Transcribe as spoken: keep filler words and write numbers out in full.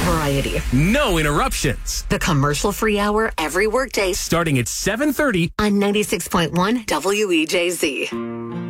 variety. No interruptions. The commercial-free hour every workday Starting at seven thirty on ninety-six point one W E J Z.